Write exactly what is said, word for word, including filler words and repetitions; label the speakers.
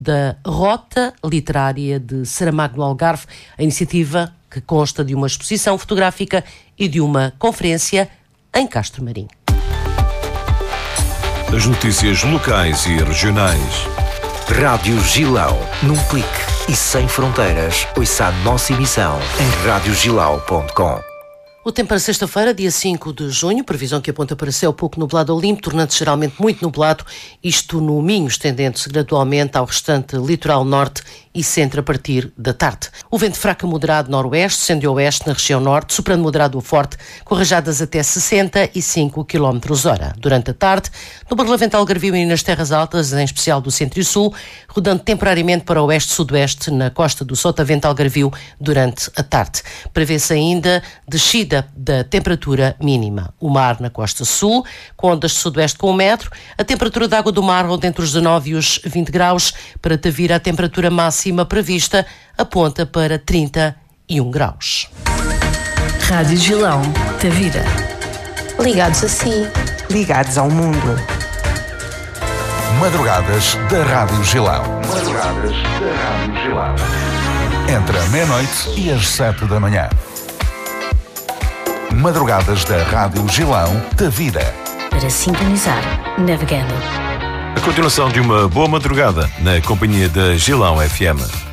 Speaker 1: da Rota Literária de Saramago no Algarve, a iniciativa que consta de uma exposição fotográfica e de uma conferência em Castro Marim.
Speaker 2: As notícias locais e regionais.
Speaker 3: Rádio Gilão, num clique e sem fronteiras, ouça a nossa emissão em rádio gilau ponto com.
Speaker 1: O tempo para sexta-feira, dia cinco de junho, previsão que aponta para céu pouco nublado ao limpo, tornando-se geralmente muito nublado, isto no Minho, estendendo-se gradualmente ao restante litoral norte e centro a partir da tarde. O vento fraco a moderado noroeste, sendo a oeste na região norte, soprando moderado a forte, com rajadas até sessenta e cinco quilómetros hora. Durante a tarde, no Barlavento Algarvio e nas terras altas, em especial do centro e sul, rodando temporariamente para o oeste-sudoeste na costa do Sotavento Algarvio durante a tarde. Prevê-se ainda descida da temperatura mínima. O mar na costa sul, com ondas de sudoeste com um metro, a temperatura da água do mar ronda entre os dezanove e os vinte graus. Para Tavira, a temperatura máxima prevista aponta para trinta e um graus.
Speaker 4: Rádio Gilão, Tavira.
Speaker 5: Ligados a si.
Speaker 6: Ligados ao mundo.
Speaker 7: Madrugadas da Rádio Gilão.
Speaker 8: Madrugadas da Rádio Gilão.
Speaker 7: Entre a meia-noite e as sete da manhã. Madrugadas da Rádio Gilão, Tavira.
Speaker 4: Para sintonizar, navegando.
Speaker 2: A continuação de uma boa madrugada na companhia da Gilão F M.